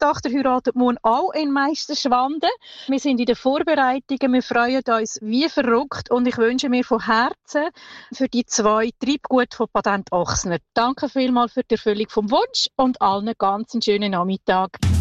Tochter heiratet morgen auch in Meisterschwanden. Wir sind in den Vorbereitungen, wir freuen uns wie verrückt und ich wünsche mir von Herzen für die 2 Treibgut von Patent Ochsner. Danke vielmals für die Erfüllung vom Wunsch und allen ganz einen schönen Nachmittag.